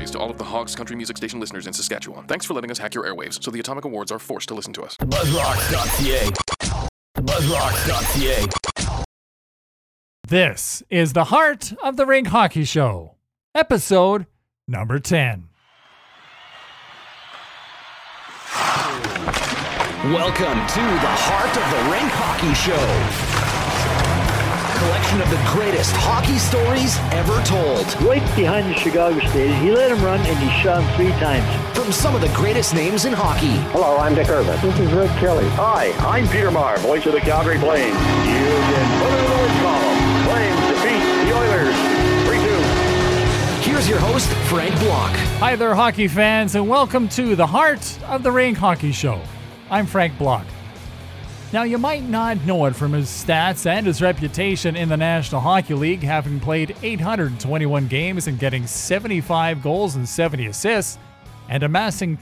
apologies to all of the Hogs Country Music Station listeners in Saskatchewan. Thanks for letting us hack your airwaves so the Atomic Awards are forced to listen to us. Buzzrocks.ca. Buzzrocks.ca. This is the Heart of the Rink Hockey Show, episode number 10. Welcome to the Heart of the Rink Hockey Show. Collection of the greatest hockey stories ever told. Right behind the Chicago State, he let him run and he shot him 3 times. From some of the greatest names in hockey. Hello, I'm Dick Irvin. This is Rick Kelly. Hi, I'm Peter Maher, voice of the Calgary Flames. You can put it in the win column. Flames defeat the Oilers 3-2. Here's your host, Frank Block. Hi there, hockey fans, and welcome to the Heart of the Rink Hockey Show. I'm Frank Block. Now, you might not know it from his stats and his reputation in the National Hockey League, having played 821 games and getting 75 goals and 70 assists, and amassing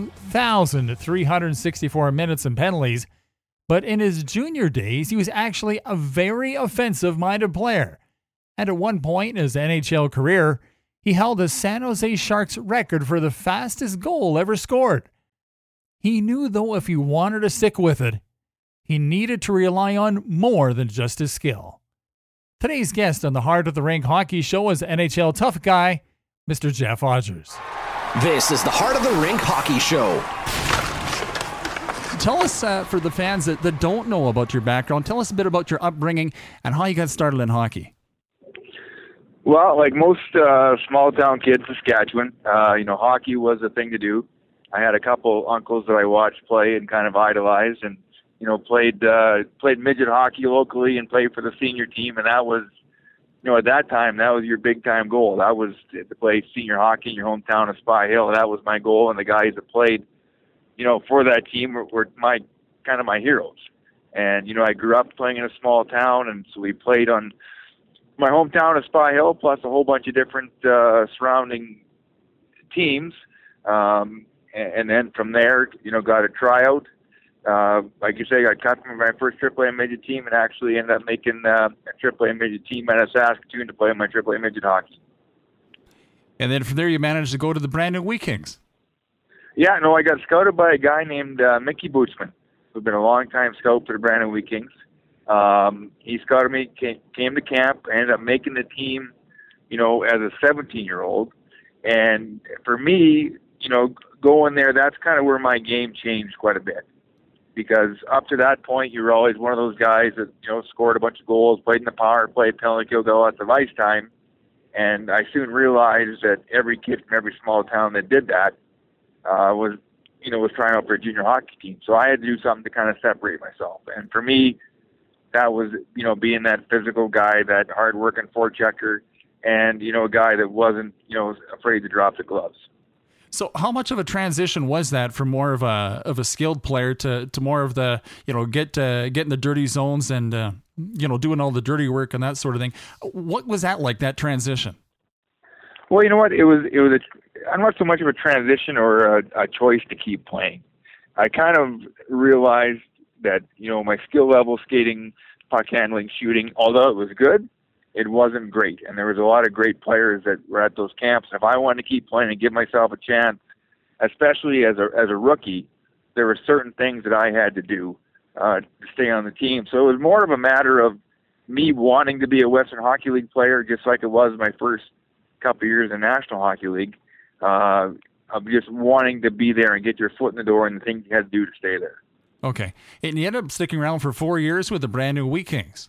2,364 minutes and penalties. But in his junior days, he was actually a very offensive-minded player. And at one point in his NHL career, he held the San Jose Sharks record for the fastest goal ever scored. He knew, though, if he wanted to stick with it, he needed to rely on more than just his skill. Today's guest on the Heart of the Rink Hockey Show is NHL tough guy, Mr. Jeff Odgers. This is the Heart of the Rink Hockey Show. Tell us, for the fans that don't know about your background, tell us a bit about your upbringing and how you got started in hockey. Well, like most small-town kids in Saskatchewan, hockey was a thing to do. I had a couple uncles that I watched play and kind of idolized, and played midget hockey locally and played for the senior team, and that was, at that time, that was your big time goal. That was to play senior hockey in your hometown of Spy Hill. That was my goal, and the guys that played, for that team were my heroes. And I grew up playing in a small town, and so we played on my hometown of Spy Hill, plus a whole bunch of different surrounding teams. And then from there, got a tryout. Like you say, I got cut from my first AAA midget team and actually ended up making a AAA midget team out of Saskatoon to play in my AAA midget hockey. And then from there, you managed to go to the Brandon Wheat Kings. Yeah, no, I got scouted by a guy named Mickey Bootsman, who's been a long-time scout for the Brandon Wheat Kings. He scouted me, came to camp, ended up making the team, as a 17-year-old. And for me, going there, that's kind of where my game changed quite a bit. Because up to that point, you were always one of those guys that, scored a bunch of goals, played in the power play, penalty kill, got lots of ice time. And I soon realized that every kid from every small town that did that was trying out for a junior hockey team. So I had to do something to kind of separate myself. And for me, that was, being that physical guy, that hard-working forechecker, and, a guy that wasn't, afraid to drop the gloves. So how much of a transition was that from more of a skilled player to more of the, get in the dirty zones and, doing all the dirty work and that sort of thing? What was that like, that transition? Well, you know what? It was I'm not so much of a transition or a choice to keep playing. I kind of realized that, my skill level, skating, puck handling, shooting, although it was good, it wasn't great. And there was a lot of great players that were at those camps. And if I wanted to keep playing and give myself a chance, especially as a rookie, there were certain things that I had to do to stay on the team. So it was more of a matter of me wanting to be a Western Hockey League player, just like it was my first couple of years in the National Hockey League, of just wanting to be there and get your foot in the door and the things you had to do to stay there. Okay. And you ended up sticking around for 4 years with the Brandon Wheat Kings.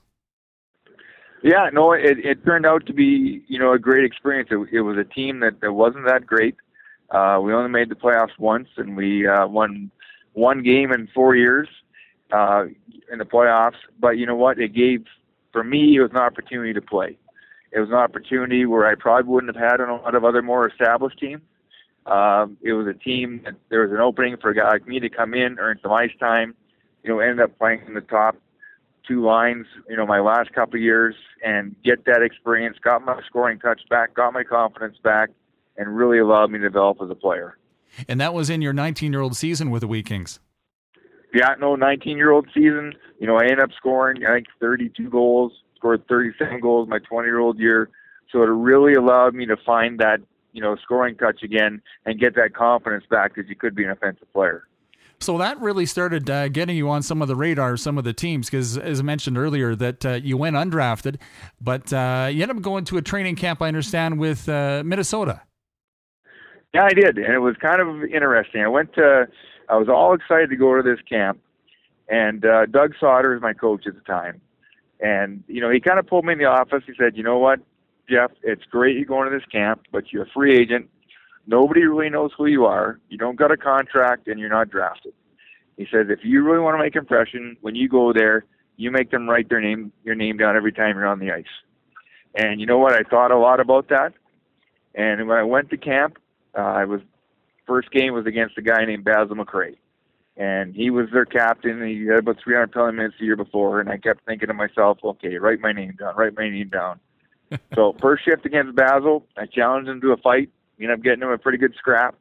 Yeah, no, it turned out to be, a great experience. It was a team that wasn't that great. We only made the playoffs once, and we won one game in 4 years in the playoffs. But you know what? For me, it was an opportunity to play. It was an opportunity where I probably wouldn't have had on a lot of other more established teams. It was a team that there was an opening for a guy like me to come in, earn some ice time, ended up playing in the top 2 lines, my last couple of years, and get that experience, got my scoring touch back, got my confidence back, and really allowed me to develop as a player. And that was in your 19-year-old season with the Wheat Kings. Yeah, no, 19-year-old season. I ended up scoring, 32 goals, scored 37 goals my 20-year-old year. So it really allowed me to find that, scoring touch again and get that confidence back that you could be an offensive player. So that really started getting you on some of the radar, some of the teams, because as I mentioned earlier, that you went undrafted, but you ended up going to a training camp, I understand, with Minnesota. Yeah, I did, and it was kind of interesting. I was all excited to go to this camp, and Doug Sauter was my coach at the time. And, he kind of pulled me in the office. He said, you know what, Jeff, it's great you're going to this camp, but you're a free agent. Nobody really knows who you are. You don't got a contract, and you're not drafted. He says, if you really want to make impression, when you go there, you make them write your name down every time you're on the ice. And you know what? I thought a lot about that. And when I went to camp, first game was against a guy named Basil McRae. And he was their captain. He had about 300 penalty minutes the year before. And I kept thinking to myself, okay, write my name down. So first shift against Basil, I challenged him to a fight. Ended up getting him a pretty good scrap.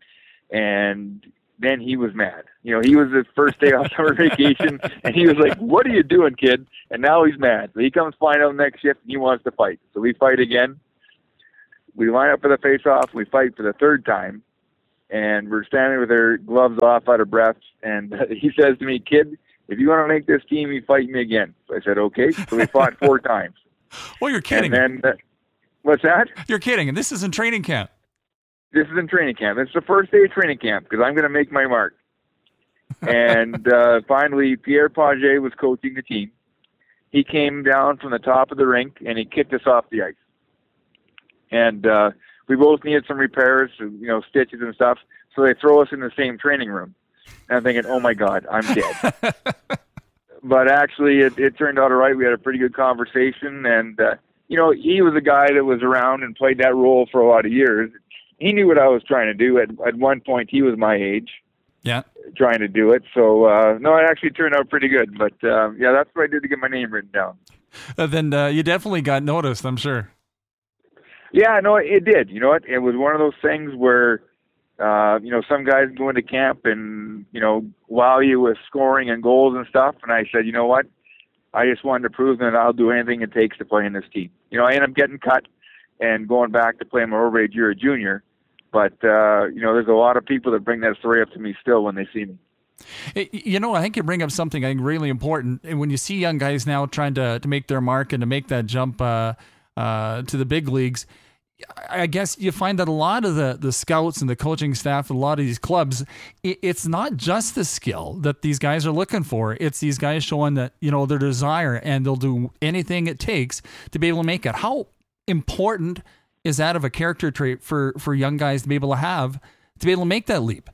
And then he was mad. He was his first day off summer vacation, and he was like, what are you doing, kid? And now he's mad. So he comes flying out next shift, and he wants to fight. So we fight again. We line up for the face-off. We fight for the third time. And we're standing with our gloves off, out of breath. And he says to me, kid, if you want to make this team, you fight me again. So I said, okay. So we fought 4 times. Well, you're kidding. And then, what's that? You're kidding. And this is in training camp. This is in training camp. It's the first day of training camp because I'm going to make my mark. And finally, Pierre Pagé was coaching the team. He came down from the top of the rink, and he kicked us off the ice. And we both needed some repairs, stitches and stuff, so they throw us in the same training room. And I'm thinking, oh, my God, I'm dead. But actually, it turned out all right. We had a pretty good conversation. And, he was a guy that was around and played that role for a lot of years. He knew what I was trying to do. At one point, he was my age. Yeah. Trying to do it. So, no, it actually turned out pretty good. But, that's what I did to get my name written down. Then you definitely got noticed, I'm sure. Yeah, no, it did. You know what? It was one of those things where, some guys go into camp and, wow you with scoring and goals and stuff. And I said, you know what? I just wanted to prove that I'll do anything it takes to play in this team. I ended up getting cut and going back to play my overage year at junior. But, there's a lot of people that bring that story up to me still when they see me. I think you bring up something I think really important. And when you see young guys now trying to make their mark and to make that jump to the big leagues, I guess you find that a lot of the scouts and the coaching staff, a lot of these clubs, it's not just the skill that these guys are looking for. It's these guys showing that, their desire, and they'll do anything it takes to be able to make it. How important is that of a character trait for young guys to be able to make that leap?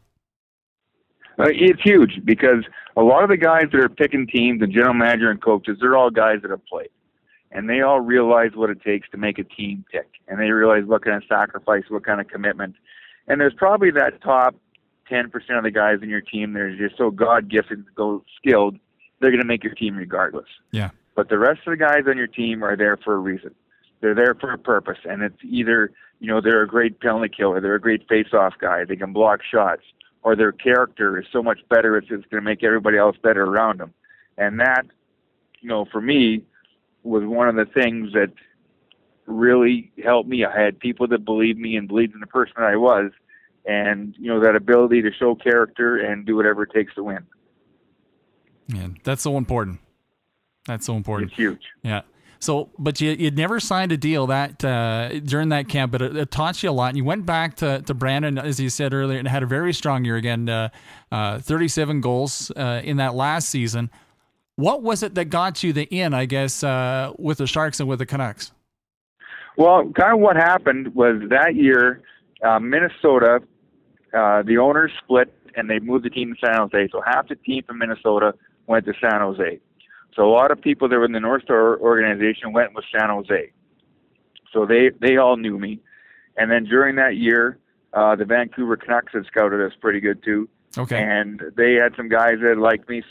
It's huge because a lot of the guys that are picking teams, the general manager and coaches, they're all guys that have played. And they all realize what it takes to make a team tick. And they realize what kind of sacrifice, what kind of commitment. And there's probably that top 10% of the guys in your team that are just so God-gifted, so skilled, they're going to make your team regardless. Yeah. But the rest of the guys on your team are there for a reason. They're there for a purpose. And it's either, they're a great penalty killer, they're a great face-off guy, they can block shots, or their character is so much better, it's just going to make everybody else better around them. And that, for me, was one of the things that really helped me. I had people that believed me and believed in the person that I was, and that ability to show character and do whatever it takes to win. Yeah, that's so important. That's so important. It's huge. Yeah. So, but you'd never signed a deal that during that camp, but it taught you a lot. And you went back to Brandon, as you said earlier, and had a very strong year again, 37 goals in that last season. What was it that got you the in, I guess, with the Sharks and with the Canucks? Well, kind of what happened was that year, Minnesota, the owners split, and they moved the team to San Jose. So half the team from Minnesota went to San Jose. So a lot of people that were in the North Star organization went with San Jose. So they all knew me. And then during that year, the Vancouver Canucks had scouted us pretty good too. Okay. And they had some guys that liked me.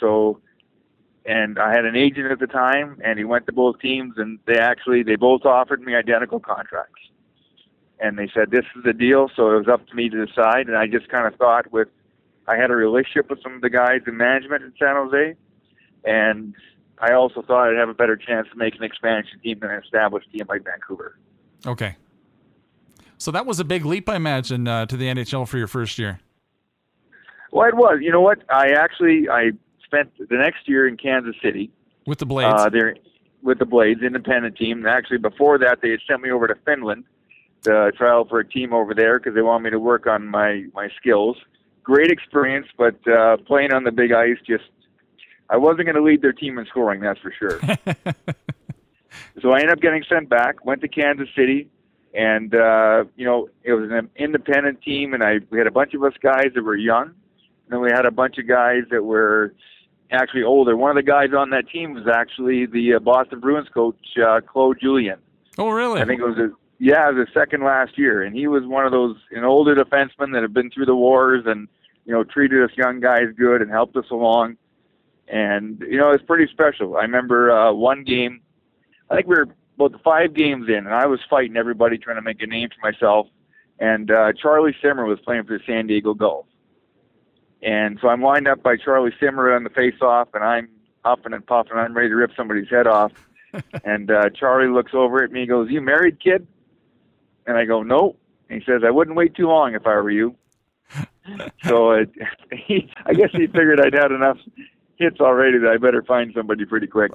And I had an agent at the time, and he went to both teams, and they both offered me identical contracts. And they said, this is the deal, so it was up to me to decide. And I just kind of thought I had a relationship with some of the guys in management in San Jose, and I also thought I'd have a better chance to make an expansion team than an established team like Vancouver. Okay. So that was a big leap, I imagine, to the NHL for your first year. Well, it was. You know what? I spent the next year in Kansas City. With the Blades? There, with the Blades, independent team. And actually, before that, they had sent me over to Finland to try out for a team over there because they wanted me to work on my skills. Great experience, but playing on the big ice, I wasn't going to lead their team in scoring, that's for sure. So I ended up getting sent back, went to Kansas City, and, it was an independent team, and we had a bunch of us guys that were young, and then we had a bunch of guys that were actually older. One of the guys on that team was actually the Boston Bruins coach, Claude Julien. Oh, really? I think it was the second last year, and he was one of those older defensemen that have been through the wars and, treated us young guys good and helped us along. And, it's pretty special. I remember one game, I think we were about 5 games in, and I was fighting everybody trying to make a name for myself. And Charlie Simmer was playing for the San Diego Gulls. And so I'm lined up by Charlie Simmer on the face-off, and I'm huffing and puffing. I'm ready to rip somebody's head off. And Charlie looks over at me and goes, "You married, kid?" And I go, "No." And he says, "I wouldn't wait too long if I were you." So I guess he figured I'd had enough hits already that I better find somebody pretty quick.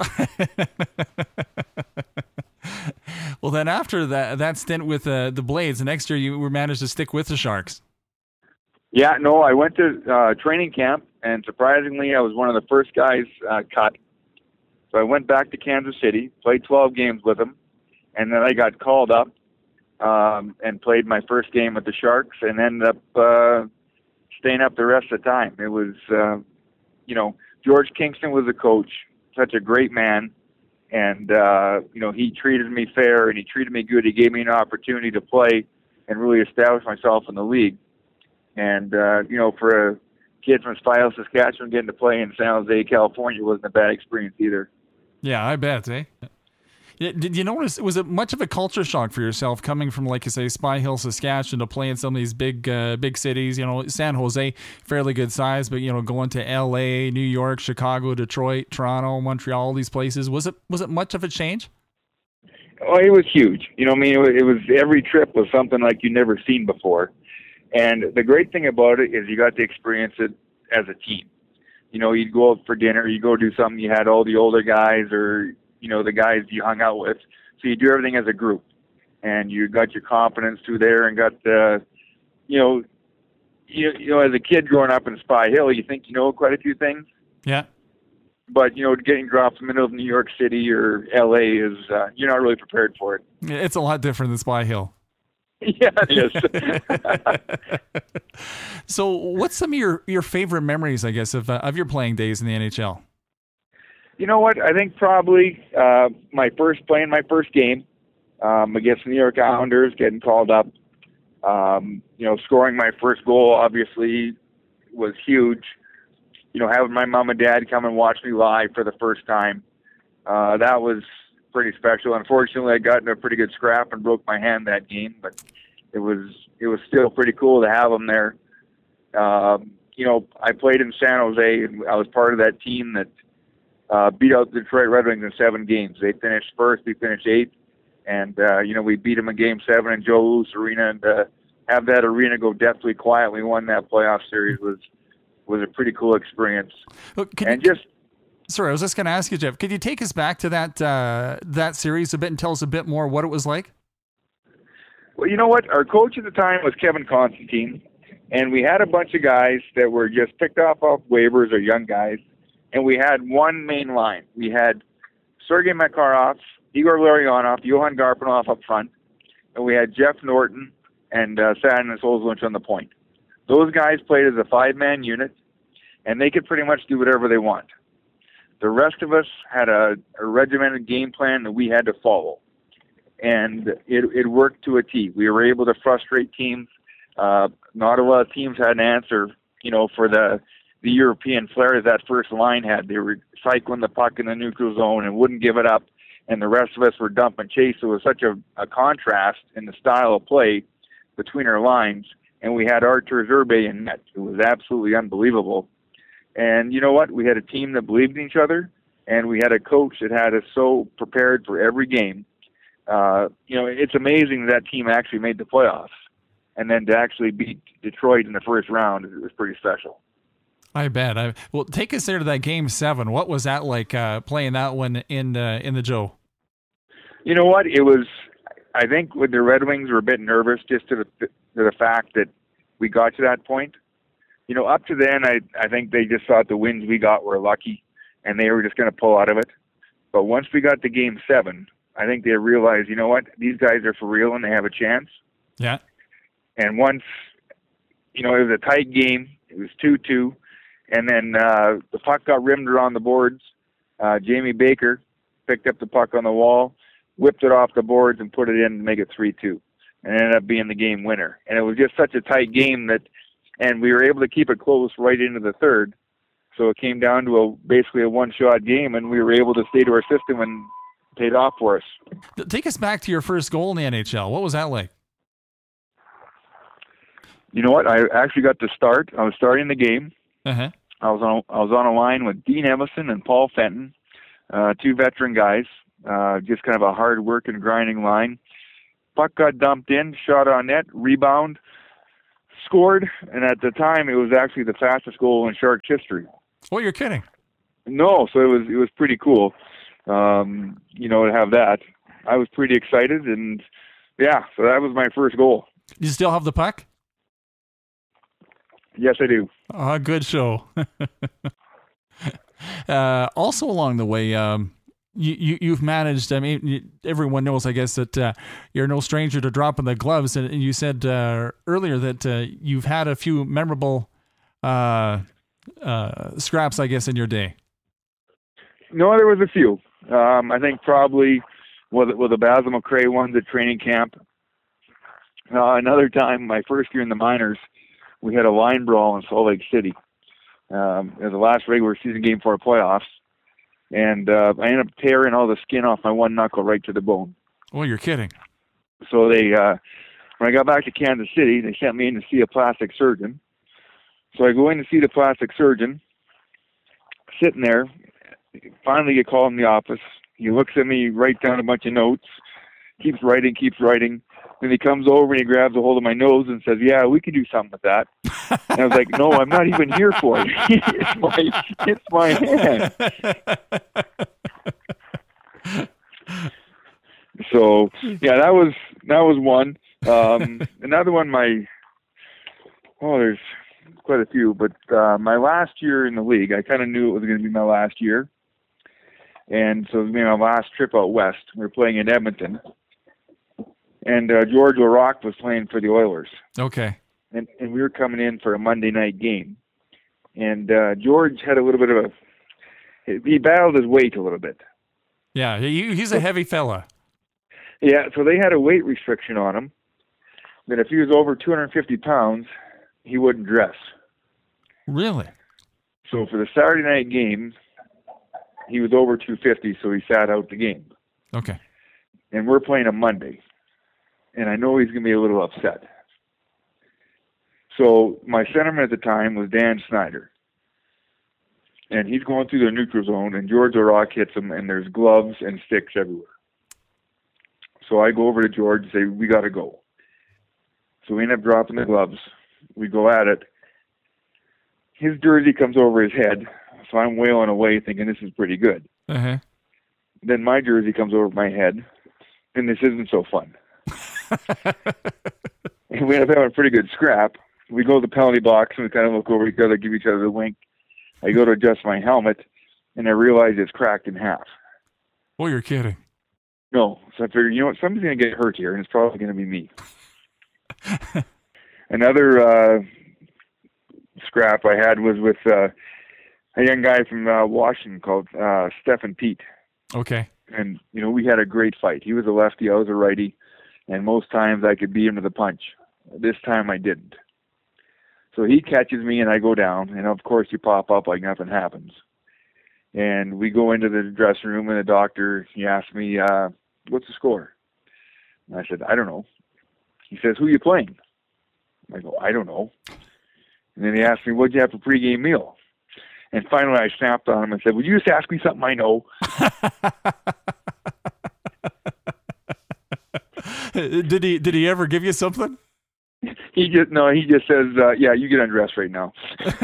Well, then after that stint with the Blades, the next year you managed to stick with the Sharks. Yeah, no, I went to training camp, and surprisingly, I was one of the first guys cut. So I went back to Kansas City, played 12 games with them, and then I got called up and played my first game with the Sharks and ended up staying up the rest of the time. It was, George Kingston was the coach, such a great man, and, he treated me fair and he treated me good. He gave me an opportunity to play and really establish myself in the league. And, for a kid from Spio, Saskatchewan, getting to play in San Jose, California wasn't a bad experience either. Yeah, I bet, eh? Did you notice, was it much of a culture shock for yourself coming from, like you say, Spy Hill, Saskatchewan to play in some of these big cities? San Jose, fairly good size, but, going to L.A., New York, Chicago, Detroit, Toronto, Montreal, all these places. Was it much of a change? Oh, it was huge. It was every trip was something like you'd never seen before. And the great thing about it is you got to experience it as a team. You'd go out for dinner, you go do something, you had all the older guys or, the guys you hung out with. So you do everything as a group. And you got your confidence through there and got, as a kid growing up in Spy Hill, you think you know quite a few things. Yeah. But, getting dropped in the middle of New York City or L.A. is, you're not really prepared for it. It's a lot different than Spy Hill. Yeah, it is. So what's some of your favorite memories, I guess, of your playing days in the NHL? You know what? I think probably my first game against the New York Islanders, getting called up. Scoring my first goal obviously was huge. Having my mom and dad come and watch me live for the first time, that was pretty special. Unfortunately, I got in a pretty good scrap and broke my hand that game, but it was still pretty cool to have them there. I played in San Jose, and I was part of that team that beat out the Detroit Red Wings in 7 games. They finished first, we finished 8th, and we beat them in Game 7 in Joe Louis Arena, and have that arena go deathly quietly won that playoff series was a pretty cool experience. Look, Sorry, I was just going to ask you, Jeff, could you take us back to that series a bit and tell us a bit more what it was like? Well, you know what? Our coach at the time was Kevin Constantine, and we had a bunch of guys that were just picked off waivers or young guys, and we had one main line. We had Sergei Makarov, Igor Larionov, Johan Garpenov up front, and we had Jeff Norton and Sadan Solzwinch on the point. Those guys played as a 5-man unit, and they could pretty much do whatever they want. The rest of us had a regimented game plan that we had to follow, and it worked to a T. We were able to frustrate teams. Not a lot of teams had an answer, for the European flair that first line had. They were cycling the puck in the neutral zone and wouldn't give it up, and the rest of us were dump and chase. So it was such a contrast in the style of play between our lines, and we had Artur Zerbe in net. It was absolutely unbelievable. And you know what? We had a team that believed in each other, and we had a coach that had us so prepared for every game it's amazing that team actually made the playoffs. And then to actually beat Detroit in the first round, it was pretty special. I bet. Well, take us there to that Game 7. What was that like playing that one in the Joe? You know what? It was, I think with the Red Wings were a bit nervous just to the fact that we got to that point. Up to then, I think they just thought the wins we got were lucky, and they were just going to pull out of it. But once we got to Game 7, I think they realized, you know what? These guys are for real, and they have a chance. Yeah. And once, it was a tight game. It was 2-2. And then the puck got rimmed around the boards. Jamie Baker picked up the puck on the wall, whipped it off the boards, and put it in to make it 3-2. And it ended up being the game winner. And it was just such a tight game and we were able to keep it close right into the third. So it came down to basically a one-shot game, and we were able to stay to our system and paid off for us. Take us back to your first goal in the NHL. What was that like? You know what? I actually got to start. I was starting the game. Uh-huh. I was on a line with Dean Emerson and Paul Fenton, two veteran guys, just kind of a hard work and grinding line. Puck got dumped in, shot on net, rebound, scored, and at the time it was actually the fastest goal in Sharks history. Oh, you're kidding. No, so it was pretty cool, to have that. I was pretty excited, and yeah, so that was my first goal. You still have the puck? Yes, I do. Good show. Also along the way, you've managed, everyone knows, I guess, that you're no stranger to dropping the gloves. And you said earlier that you've had a few memorable scraps, I guess, in your day. No, there was a few. I think probably with the Basil McRae ones at training camp. Another time, my first year in the minors, we had a line brawl in Salt Lake City. It was the last regular season game for our playoffs. And I ended up tearing all the skin off my one knuckle right to the bone. Oh, you're kidding. So they, when I got back to Kansas City, they sent me in to see a plastic surgeon. So I go in to see the plastic surgeon, sitting there, finally get called in the office. He looks at me, writes down a bunch of notes, keeps writing. Then he comes over and he grabs a hold of my nose and says, "Yeah, we can do something with that." And I was like, "No, I'm not even here for it. it's my hand." So yeah, that was one. Another one, there's quite a few, but my last year in the league, I kind of knew it was going to be my last year, and so it was my last trip out west. We were playing in Edmonton. And George Laraque was playing for the Oilers. Okay. And we were coming in for a Monday night game. And George had a little bit of he battled his weight a little bit. Yeah, he's a heavy fella. Yeah, so they had a weight restriction on him that if he was over 250 pounds, he wouldn't dress. Really? So for the Saturday night game, he was over 250, so he sat out the game. Okay. And we're playing a Monday. And I know he's going to be a little upset. So my centerman at the time was Dan Snyder. And he's going through the neutral zone, and George Laraque hits him, and there's gloves and sticks everywhere. So I go over to George and say, "We got to go." So we end up dropping the gloves. We go at it. His jersey comes over his head, so I'm wailing away thinking this is pretty good. Uh-huh. Then my jersey comes over my head, and this isn't so fun. And we end up having a pretty good scrap. We go to the penalty box and we kind of look over each other, give each other the wink. I go to adjust my helmet, and I realize it's cracked in half. Oh, you're kidding. No. So I figured, somebody's going to get hurt here, and it's probably going to be me. Another scrap I had was with a young guy from Washington called Stephen Pete. Okay. And, we had a great fight. He was a lefty, I was a righty. And most times I could beat him to the punch. This time I didn't. So he catches me and I go down. And of course you pop up like nothing happens. And we go into the dressing room and the doctor, he asked me, "What's the score?" And I said, "I don't know." He says, "Who are you playing?" I go, "I don't know." And then he asked me, "What'd you have for pregame meal?" And finally I snapped on him and said, "Would you just ask me something I know?" Did he ever give you something? He just says, yeah, you get undressed right now.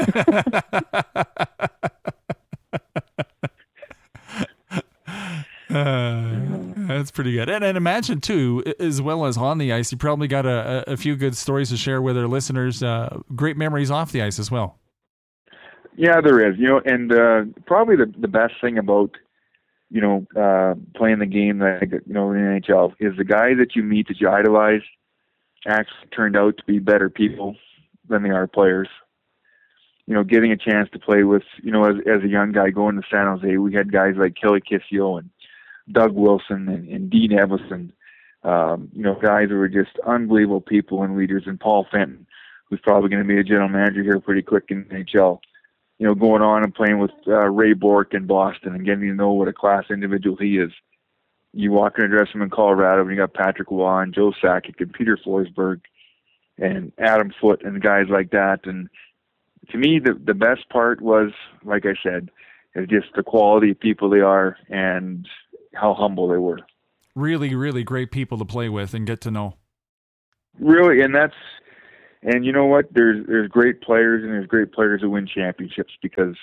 That's pretty good. And imagine, too, as well as on the ice, you probably got a few good stories to share with our listeners, great memories off the ice as well. Yeah, there is. And probably the best thing about, playing the game, that in the NHL, is the guys that you meet that you idolize actually turned out to be better people than they are players. Getting a chance to play with, as a young guy going to San Jose, we had guys like Kelly Kissio and Doug Wilson and Dean Evison, guys who were just unbelievable people and leaders, and Paul Fenton, who's probably going to be a general manager here pretty quick in the NHL. Going on and playing with Ray Bourque in Boston and getting to know what a class individual he is. You walk in a dressing room in Colorado and you got Patrick Waugh and Joe Sakic and Peter Forsberg and Adam Foote and guys like that. And to me, the best part was, like I said, is just the quality of people they are and how humble they were. Really, really great people to play with and get to know. Really, and you know what? There's great players and there's great players who win championships because,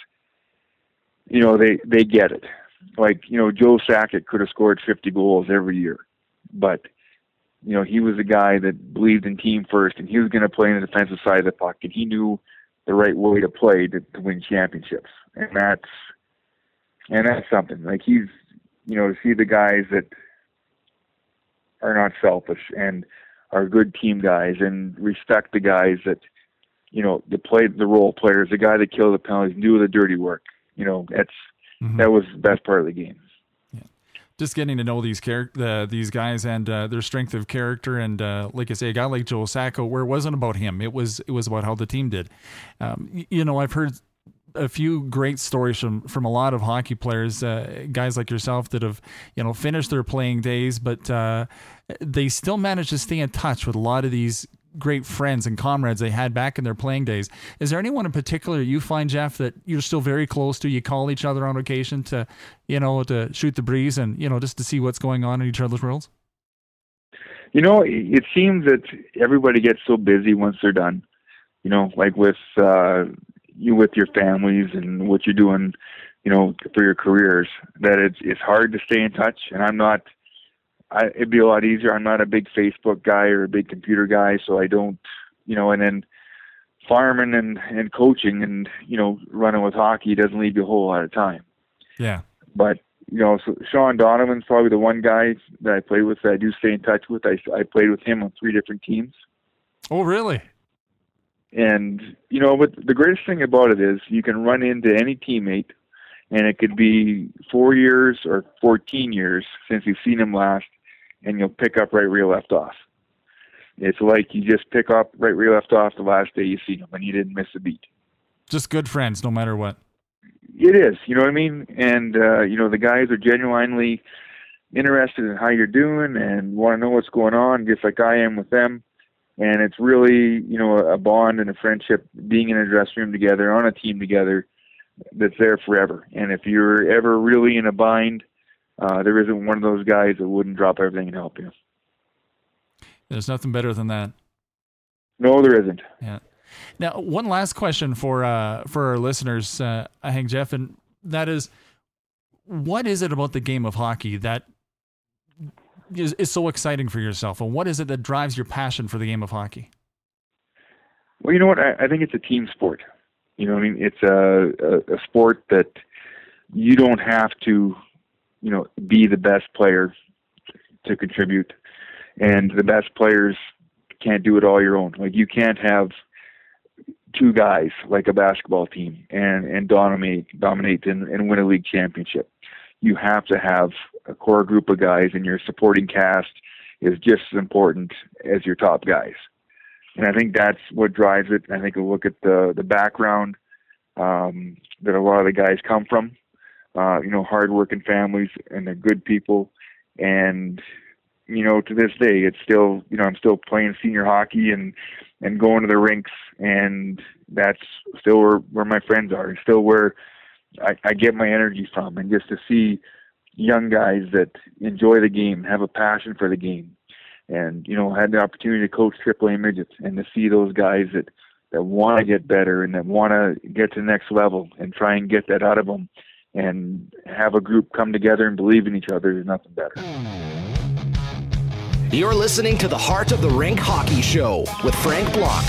they get it. Like, Joe Sakic could have scored 50 goals every year, but, he was a guy that believed in team first, and he was going to play on the defensive side of the puck, and he knew the right way to play to win championships. And that's something. Like, he's, to see the guys that are not selfish and are good team guys and respect the guys that, that play the role players, the guy that killed the penalties, do the dirty work. That was the best part of the game. Yeah. Just getting to know these guys and their strength of character, and like I say, a guy like Joe Sacco, where it wasn't about him, it was about how the team did. I've heard a few great stories from a lot of hockey players, guys like yourself that have finished their playing days, but they still manage to stay in touch with a lot of these great friends and comrades they had back in their playing days. Is there anyone in particular you find, Jeff, that you're still very close to? You call each other on occasion to shoot the breeze and just to see what's going on in each other's worlds? It seems that everybody gets so busy once they're done. Like with with your families and what you're doing, for your careers, that it's hard to stay in touch. And it'd be a lot easier. I'm not a big Facebook guy or a big computer guy, so I don't, and then farming and coaching and, running with hockey doesn't leave you a whole lot of time. Yeah. But, so Sean Donovan's probably the one guy that I play with that I do stay in touch with. I played with him on 3 different teams. Oh, really? And, but the greatest thing about it is you can run into any teammate, and it could be 4 years or 14 years since you've seen him last, and you'll pick up right where you left off. It's like you just pick up right where you left off the last day you see him, and you didn't miss a beat. Just good friends, no matter what. It is, you know what I mean? And, the guys are genuinely interested in how you're doing and want to know what's going on, just like I am with them. And it's really, a bond and a friendship, being in a dressing room together, on a team together, that's there forever. And if you're ever really in a bind, there isn't one of those guys that wouldn't drop everything and help you. There's nothing better than that. No, there isn't. Yeah. Now, one last question for our listeners, I think, Jeff, and that is, what is it about the game of hockey that is so exciting for yourself, and what is it that drives your passion for the game of hockey? Well, you know what? I think it's a team sport. It's a sport that you don't have to, be the best player to contribute, and the best players can't do it all your own. Like, you can't have 2 guys like a basketball team and dominate and win a league championship. You have to have a core group of guys, and your supporting cast is just as important as your top guys. And I think that's what drives it. I think we'll look at the background that a lot of the guys come from, hardworking families, and they're good people. And, to this day, it's still, I'm still playing senior hockey and going to the rinks, and that's still where my friends are, and still where I get my energy from. And just to see young guys that enjoy the game, have a passion for the game, and had the opportunity to coach AAA midgets and to see those guys that want to get better and that want to get to the next level and try and get that out of them and have a group come together and believe in each other is nothing better. You're listening to the Heart of the Rink Hockey Show with Frank Block.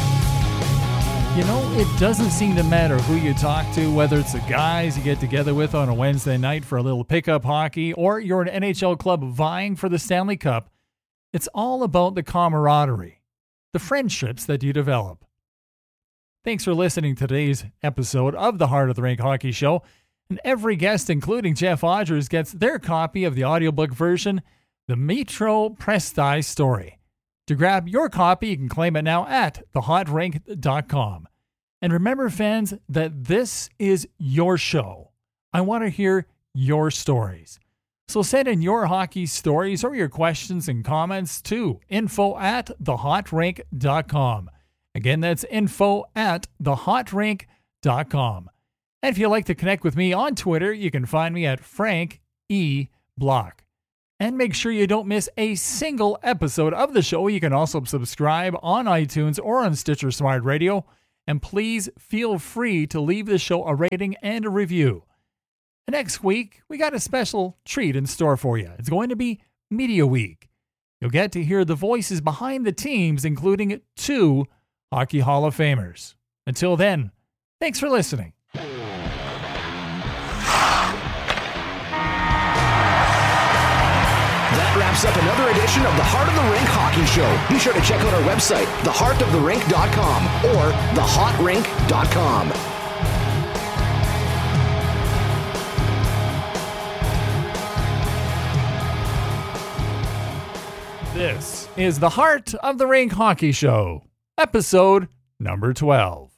It doesn't seem to matter who you talk to, whether it's the guys you get together with on a Wednesday night for a little pickup hockey or you're an NHL club vying for the Stanley Cup. It's all about the camaraderie, the friendships that you develop. Thanks for listening to today's episode of the Heart of the Rink Hockey Show. And every guest, including Jeff Odgers, gets their copy of the audiobook version, The Metro Presti Story. To grab your copy, you can claim it now at thehotrink.com. And remember, fans, that this is your show. I want to hear your stories. So send in your hockey stories or your questions and comments to info@thehotrink.com. Again, that's info@thehotrink.com. And if you'd like to connect with me on Twitter, you can find me at Frank E. Block. And make sure you don't miss a single episode of the show. You can also subscribe on iTunes or on Stitcher Smart Radio. And please feel free to leave the show a rating and a review. Next week, we got a special treat in store for you. It's going to be Media Week. You'll get to hear the voices behind the teams, including 2 Hockey Hall of Famers. Until then, thanks for listening. That wraps up another edition of the Heart of the Rink Hockey Show. Be sure to check out our website, theheartoftherink.com or thehotrink.com. This is the Heart of the Rink Hockey Show, episode number 12.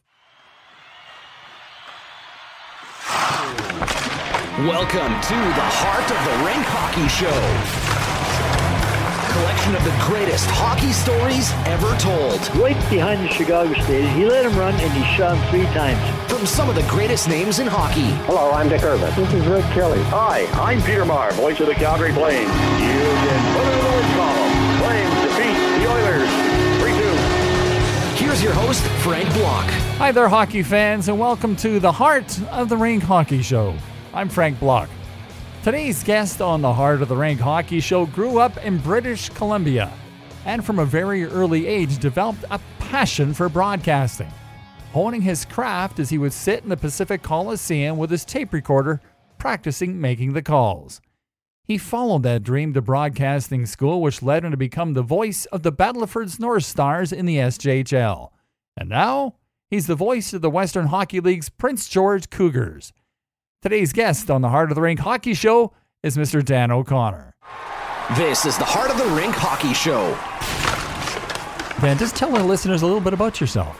Welcome to the Heart of the Rink Hockey Show. Collection of the greatest hockey stories ever told. Right behind the Chicago stage, he let him run and he shot him 3 times. From some of the greatest names in hockey. Hello, I'm Dick Irvin. This is Rick Kelly. Hi, I'm Peter Maher, voice of the Calgary Flames. You can put it in the win column. Flames defeat the Oilers 3-2. Here's your host, Frank Block. Hi there, hockey fans, and welcome to the Heart of the Rink Hockey Show. I'm Frank Block. Today's guest on the Heart of the Rink Hockey Show grew up in British Columbia and from a very early age developed a passion for broadcasting, honing his craft as he would sit in the Pacific Coliseum with his tape recorder practicing making the calls. He followed that dream to broadcasting school, which led him to become the voice of the Battleford's North Stars in the SJHL. And now, he's the voice of the Western Hockey League's Prince George Cougars. Today's guest on the Heart of the Rink Hockey Show is Mr. Dan O'Connor. This is the Heart of the Rink Hockey Show. Dan, just tell our listeners a little bit about yourself.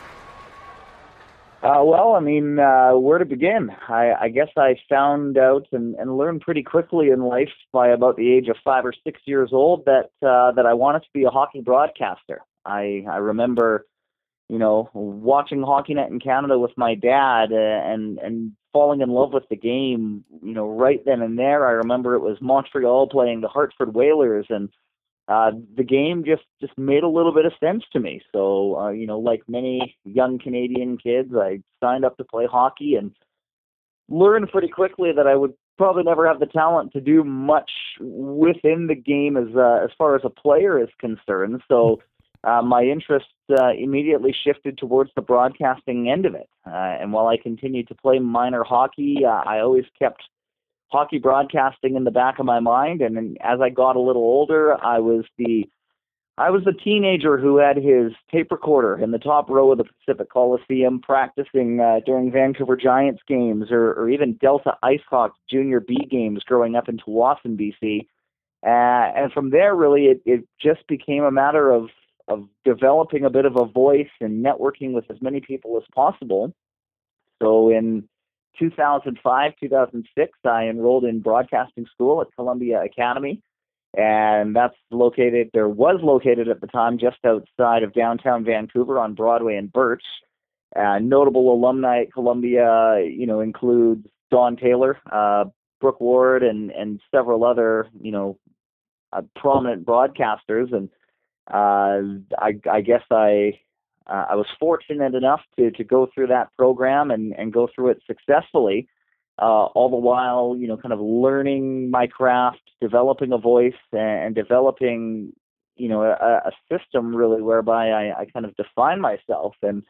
Where to begin? I guess I found out and learned pretty quickly in life by about the age of 5 or 6 years old that I wanted to be a hockey broadcaster. I remember, watching HockeyNet in Canada with my dad and falling in love with the game, right then and there. I remember it was Montreal playing the Hartford Whalers, and the game just made a little bit of sense to me. So, like many young Canadian kids, I signed up to play hockey and learned pretty quickly that I would probably never have the talent to do much within the game as far as a player is concerned. So my interest immediately shifted towards the broadcasting end of it. And while I continued to play minor hockey, I always kept hockey broadcasting in the back of my mind. And then as I got a little older, I was the teenager who had his tape recorder in the top row of the Pacific Coliseum practicing during Vancouver Giants games or even Delta IceHawks Junior B games growing up in Tsawwassen, BC. And from there, really, it just became a matter of developing a bit of a voice and networking with as many people as possible. So in 2005, 2006, I enrolled in broadcasting school at Columbia Academy, and was located at the time just outside of downtown Vancouver on Broadway and Birch. Notable alumni at Columbia, includes Don Taylor, Brooke Ward, and several other, prominent broadcasters. And I guess I was fortunate enough to go through that program and go through it successfully, all the while, kind of learning my craft, developing a voice, and developing, a system really whereby I kind of define myself. And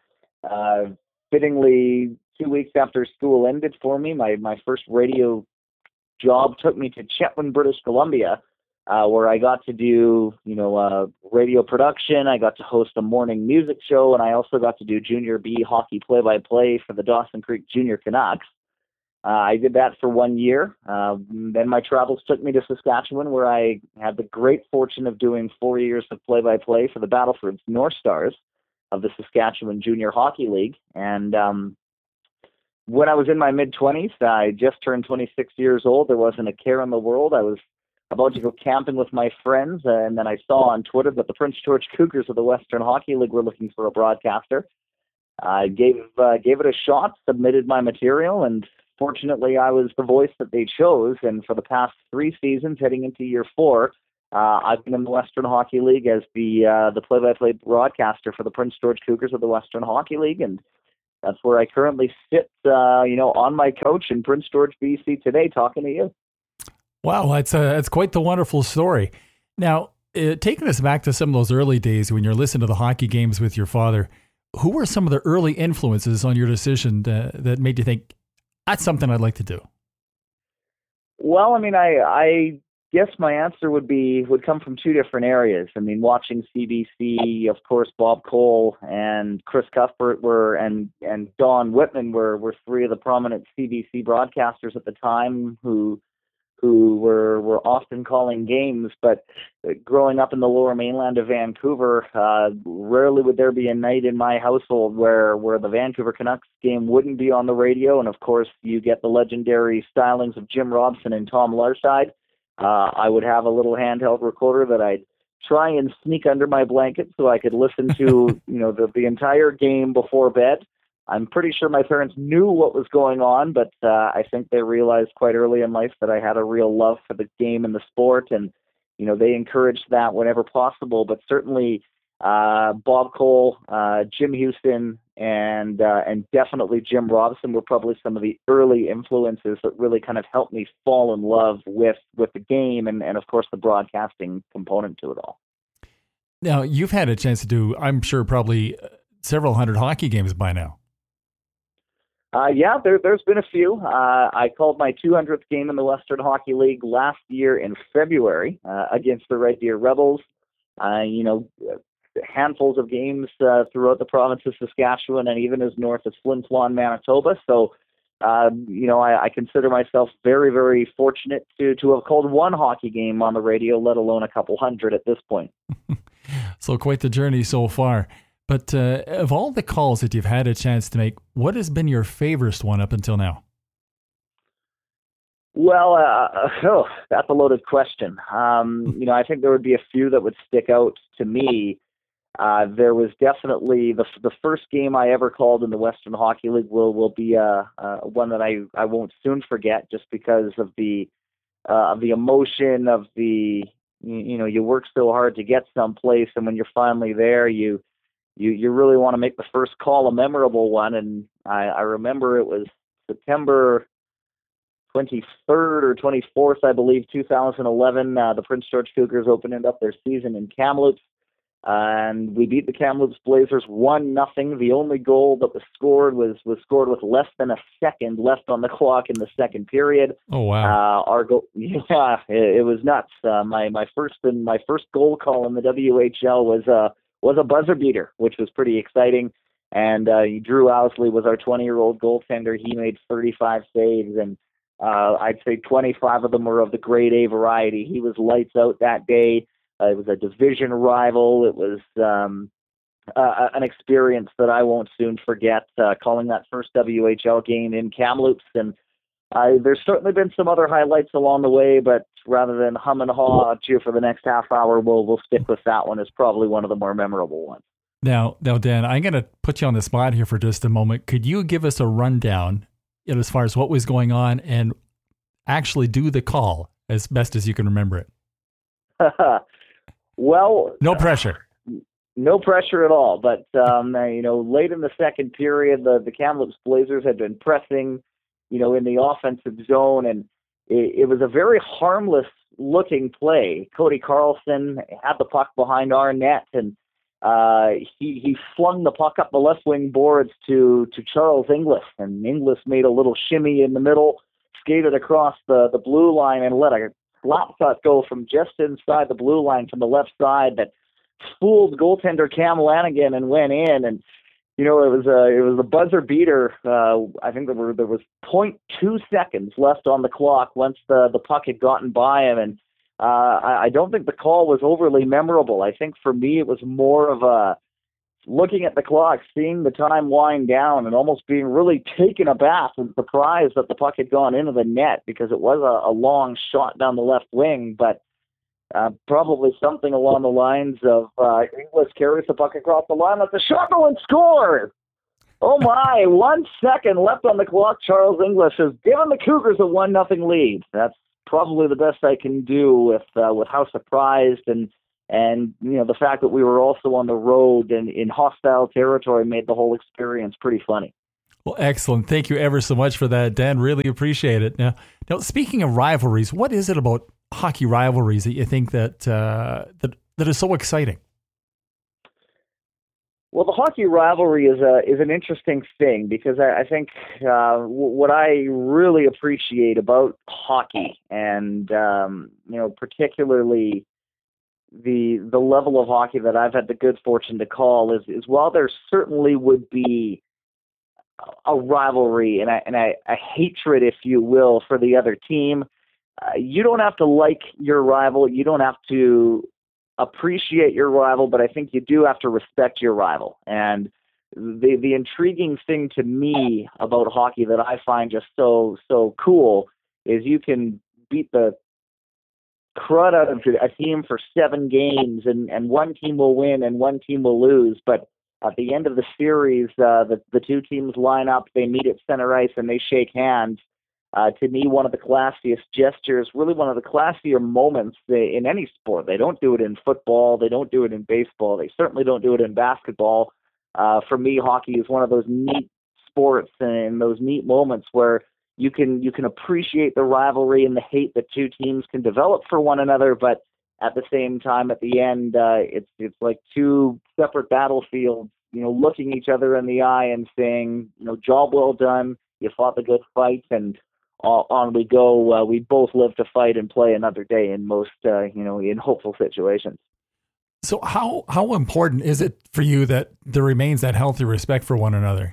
fittingly, 2 weeks after school ended for me, my first radio job took me to Chetwynd, British Columbia, where I got to do, radio production. I got to host a morning music show, and I also got to do Junior B hockey play-by-play for the Dawson Creek Junior Canucks. I did that for 1 year. Then my travels took me to Saskatchewan, where I had the great fortune of doing 4 years of play-by-play for the Battleford North Stars of the Saskatchewan Junior Hockey League. And when I was in my mid-20s, I just turned 26 years old. There wasn't a care in the world. I was about to go camping with my friends, and then I saw on Twitter that the Prince George Cougars of the Western Hockey League were looking for a broadcaster. I gave it a shot, submitted my material, and fortunately, I was the voice that they chose, and for the past 3 seasons, heading into year 4, I've been in the Western Hockey League as the play-by-play broadcaster for the Prince George Cougars of the Western Hockey League, and that's where I currently sit, on my couch in Prince George, BC today, talking to you. Wow, that's quite the wonderful story. Now, taking us back to some of those early days when you're listening to the hockey games with your father, who were some of the early influences on your decision that made you think, that's something I'd like to do? Well, I guess my answer would come from 2 different areas. Watching CBC, of course, Bob Cole and Chris Cuthbert and Don Whitman were 3 of the prominent CBC broadcasters at the time who were often calling games. But growing up in the Lower Mainland of Vancouver, rarely would there be a night in my household where the Vancouver Canucks game wouldn't be on the radio. And of course, you get the legendary stylings of Jim Robson and Tom Larside. I would have a little handheld recorder that I'd try and sneak under my blanket so I could listen to the entire game before bed. I'm pretty sure my parents knew what was going on, but I think they realized quite early in life that I had a real love for the game and the sport, and they encouraged that whenever possible. But certainly Bob Cole, Jim Houston, and definitely Jim Robson were probably some of the early influences that really kind of helped me fall in love with the game and of course the broadcasting component to it all. Now, you've had a chance to do, I'm sure, probably several hundred hockey games by now. There's been a few. I called my 200th game in the Western Hockey League last year in February against the Red Deer Rebels. Handfuls of games throughout the province of Saskatchewan and even as north as Flin Flon, Manitoba. So, I consider myself very, very fortunate to have called 1 hockey game on the radio, let alone a couple hundred at this point. So quite the journey so far. But of all the calls that you've had a chance to make, what has been your favorite one up until now? Well, that's a loaded question. I think there would be a few that would stick out to me. There was definitely the first game I ever called in the Western Hockey League will be one that I won't soon forget, just because of the emotion of the you work so hard to get someplace, and when you're finally there, you really want to make the first call a memorable one. And I remember it was September 23rd or 24th, I believe, 2011. The Prince George Cougars opened up their season in Kamloops, and we beat the Kamloops Blazers 1-0. The only goal that was scored was scored with less than a second left on the clock in the second period. Oh wow! Our goal, it was nuts. My first goal call in the WHL was a buzzer beater, which was pretty exciting. And Drew Owsley was our 20-year-old goaltender. He made 35 saves, and I'd say 25 of them were of the grade A variety. He was lights out that day. It was a division rival. It was an experience that I won't soon forget, calling that first WHL game in Kamloops. And there's certainly been some other highlights along the way, but rather than hum and haw at you for the next half hour, we'll stick with that one as probably one of the more memorable ones. Now, Dan, I'm going to put you on the spot here for just a moment. Could you give us a rundown as far as what was going on and actually do the call as best as you can remember it? Well, no pressure. No pressure at all. But, late in the second period, the Kamloops Blazers had been pressing, in the offensive zone, and it was a very harmless looking play. Cody Carlson had the puck behind our net, and he flung the puck up the left wing boards to Charles Inglis, and Inglis made a little shimmy in the middle, skated across the blue line, and let a slap shot go from just inside the blue line from the left side that fooled goaltender Cam Lanigan and went in. And it was a buzzer beater. I think there was 0.2 seconds left on the clock once the puck had gotten by him, and I don't think the call was overly memorable. I think for me it was more of a looking at the clock, seeing the time wind down, and almost being really taken aback and surprised that the puck had gone into the net, because it was a long shot down the left wing, but probably something along the lines of Inglis carries the puck across the line, lets the shot go and scores. Oh my, 1 second left on the clock. Charles Inglis has given the Cougars a 1-0 lead. That's probably the best I can do with how surprised and the fact that we were also on the road and in hostile territory made the whole experience pretty funny. Well, excellent. Thank you ever so much for that, Dan. Really appreciate it. Now, speaking of rivalries, what is it about hockey rivalries that you think that is so exciting? Well, the hockey rivalry is an interesting thing, because I think what I really appreciate about hockey, and particularly the level of hockey that I've had the good fortune to call, is while there certainly would be a rivalry and a hatred, if you will, for the other team, you don't have to like your rival. You don't have to appreciate your rival, but I think you do have to respect your rival. And the intriguing thing to me about hockey that I find just so cool is you can beat the crud out of a team for 7 games, and one team will win and one team will lose, but at the end of the series, the two teams line up, they meet at center ice, and they shake hands. To me, one of the classiest gestures, really one of the classier moments in any sport. They don't do it in football. They don't do it in baseball. They certainly don't do it in basketball. For me, hockey is one of those neat sports and those neat moments where you can appreciate the rivalry and the hate that two teams can develop for one another, but at the same time, at the end, it's like two separate battlefields, looking each other in the eye and saying, job well done, you fought the good fight, and on we go. We both live to fight and play another day in most, in hopeful situations. So how important is it for you that there remains that healthy respect for one another?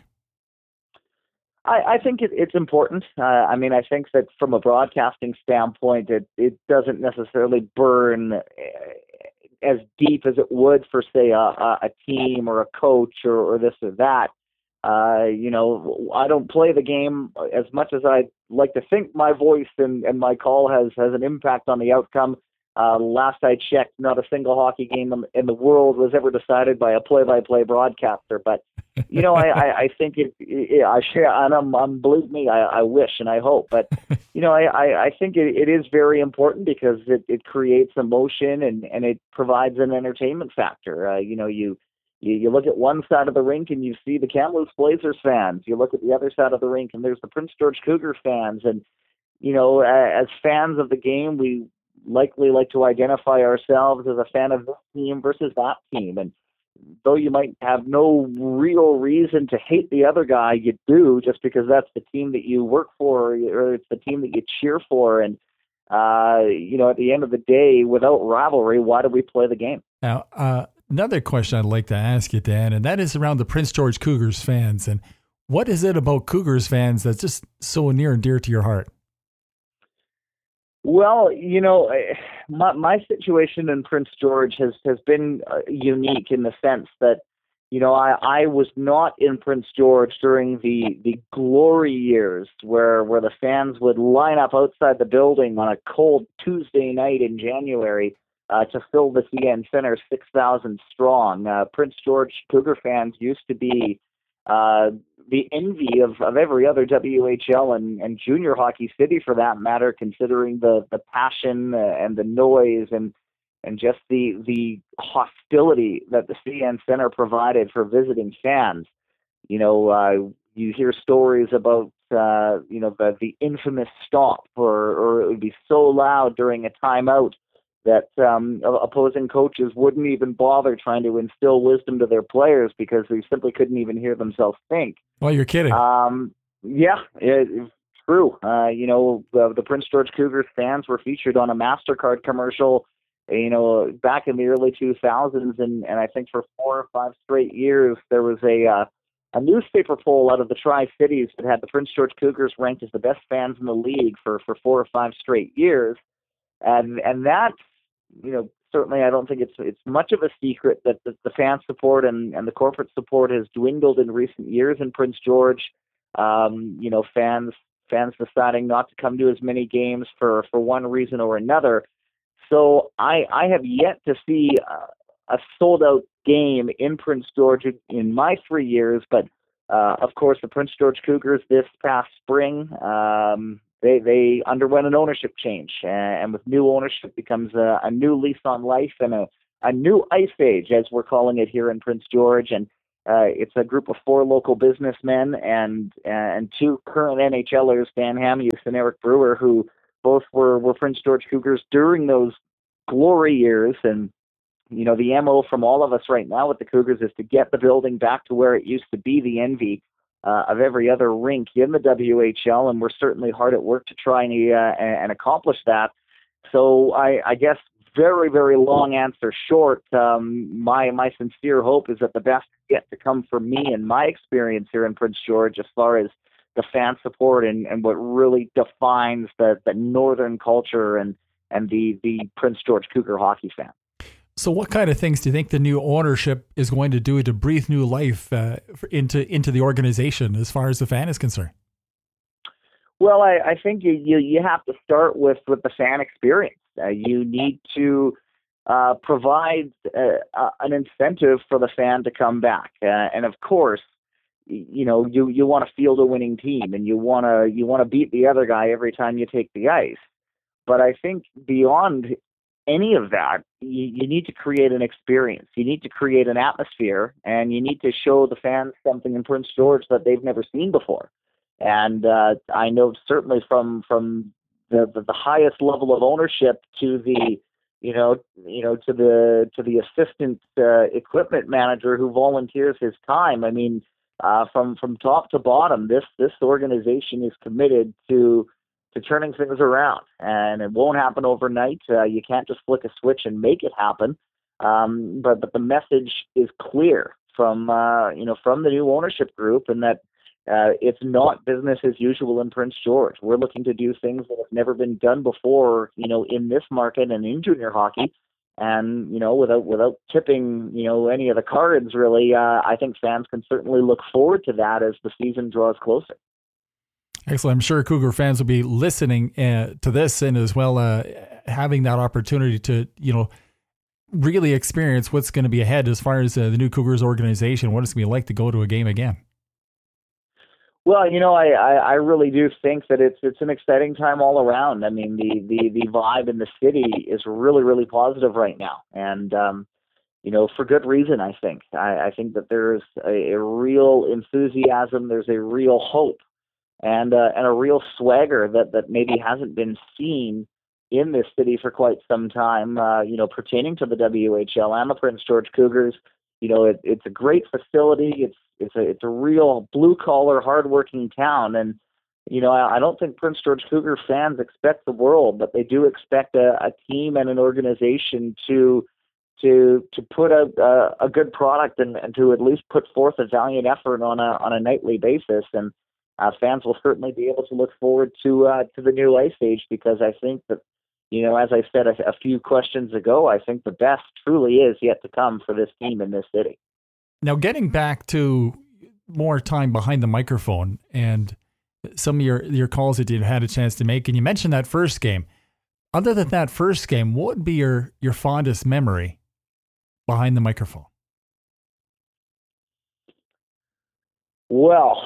I think it's important. I think that from a broadcasting standpoint, it doesn't necessarily burn as deep as it would for, say, a team or a coach or this or that. I don't play the game as much as I'd like to think my voice and my call has an impact on the outcome. Last I checked, not a single hockey game in the world was ever decided by a play-by-play broadcaster. But, I think I share, and believe me, I wish and I hope. But, I think it is very important because it creates emotion and it provides an entertainment factor. You look at one side of the rink and you see the Kamloops Blazers fans. You look at the other side of the rink and there's the Prince George Cougar fans. And, as fans of the game, we likely like to identify ourselves as a fan of this team versus that team. And though you might have no real reason to hate the other guy, you do just because that's the team that you work for or it's the team that you cheer for. And, at the end of the day, without rivalry, why do we play the game? Now, another question I'd like to ask you, Dan, and that is around the Prince George Cougars fans. And what is it about Cougars fans that's just so near and dear to your heart? Well, my situation in Prince George has been unique in the sense that, I was not in Prince George during the glory years where the fans would line up outside the building on a cold Tuesday night in January to fill the CN Center 6,000 strong. Prince George Cougar fans used to be the envy of every other WHL and junior hockey city for that matter, considering the passion and the noise and just the hostility that the CN Center provided for visiting fans. You hear stories about the infamous stop, or it would be so loud during a timeout that opposing coaches wouldn't even bother trying to instill wisdom to their players because they simply couldn't even hear themselves think. Well, you're kidding. Yeah, it's true. The Prince George Cougars fans were featured on a MasterCard commercial, back in the early 2000s, and I think for 4 or 5 straight years there was a newspaper poll out of the Tri-Cities that had the Prince George Cougars ranked as the best fans in the league for 4 or 5 straight years, and that, certainly I don't think it's much of a secret that the fan support and the corporate support has dwindled in recent years in Prince George. Fans deciding not to come to as many games for one reason or another. So I have yet to see a sold-out game in Prince George in my 3 years, but of course the Prince George Cougars this past spring, they underwent an ownership change, and with new ownership becomes a new lease on life and a new ice age, as we're calling it here in Prince George. And it's a group of 4 local businessmen and 2 current NHLers, Dan Hamhuis and Eric Brewer, who both were Prince George Cougars during those glory years. And the MO from all of us right now with the Cougars is to get the building back to where it used to be, the envy of every other rink in the WHL, and we're certainly hard at work to try and accomplish that. So I guess very, very long answer short, my sincere hope is that the best is yet to come for me and my experience here in Prince George as far as the fan support and what really defines the northern culture and the Prince George Cougar hockey fan. So what kind of things do you think the new ownership is going to do to breathe new life into the organization as far as the fan is concerned? Well, I think you have to start with the fan experience. You need to provide an incentive for the fan to come back, and of course, you want to field a winning team, and you want to beat the other guy every time you take the ice. But I think beyond any of that, you need to create an experience. You need to create an atmosphere, and you need to show the fans something in Prince George that they've never seen before. And I know certainly from the highest level of ownership to the to the assistant equipment manager who volunteers his time. I mean, from top to bottom, this organization is committed to turning things around, and it won't happen overnight. You can't just flick a switch and make it happen. But the message is clear from the new ownership group, and that it's not business as usual in Prince George. We're looking to do things that have never been done before, in this market and in junior hockey. And, without tipping, any of the cards really, I think fans can certainly look forward to that as the season draws closer. Excellent. I'm sure Cougar fans will be listening to this and as well having that opportunity to, really experience what's going to be ahead as far as the new Cougars organization, what it's going to be like to go to a game again. Well, I really do think that it's an exciting time all around. I mean, the vibe in the city is really, really positive right now. And, for good reason, I think. I think that there's a real enthusiasm, there's a real hope, and a real swagger that maybe hasn't been seen in this city for quite some time, pertaining to the WHL and the Prince George Cougars. It's a great facility. It's a real blue-collar, hard-working town. And, I don't think Prince George Cougar fans expect the world, but they do expect a team and an organization to put out a good product and to at least put forth a valiant effort on a nightly basis. And fans will certainly be able to look forward to the new ice age, because I think that, as I said a few questions ago, I think the best truly is yet to come for this team in this city. Now, getting back to more time behind the microphone and some of your calls that you had a chance to make, and you mentioned that first game. Other than that first game, what would be your fondest memory behind the microphone? Well,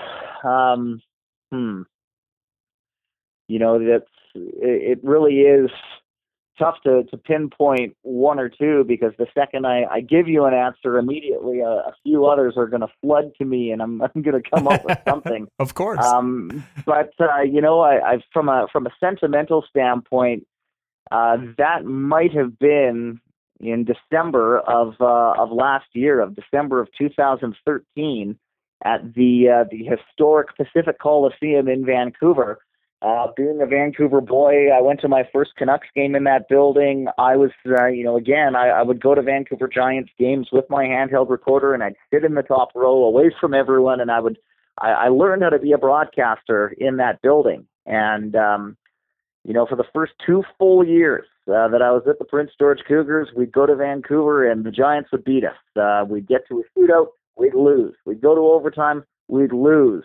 it really is tough to pinpoint one or two, because the second I give you an answer, immediately a few others are going to flood to me, and I'm going to come up with something. Of course. But I've from a sentimental standpoint, that might have been in December of last year, of December of 2013, at the historic Pacific Coliseum in Vancouver. Being a Vancouver boy, I went to my first Canucks game in that building. I was, I would go to Vancouver Giants games with my handheld recorder, and I'd sit in the top row away from everyone, and I learned how to be a broadcaster in that building. And, for the first 2 full years that I was at the Prince George Cougars, we'd go to Vancouver and the Giants would beat us. We'd get to a shootout, we'd lose. We'd go to overtime, we'd lose.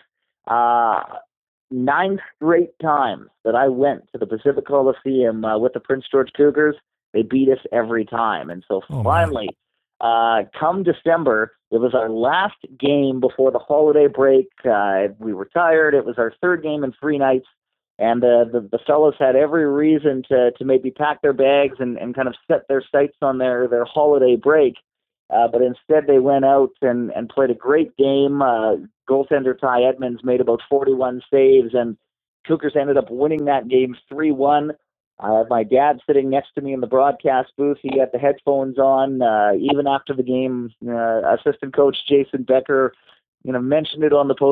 9 straight times that I went to the Pacific Coliseum with the Prince George Cougars, they beat us every time. And so finally, come December, it was our last game before the holiday break. We were tired. It was our third game in 3 nights. And the fellows had every reason to maybe pack their bags and kind of set their sights on their holiday break. But instead they went out and played a great game. Goaltender Ty Edmonds made about 41 saves, and Cougars ended up winning that game 3-1. My dad sitting next to me in the broadcast booth. He had the headphones on. Even after the game, assistant coach Jason Becker, mentioned it on the post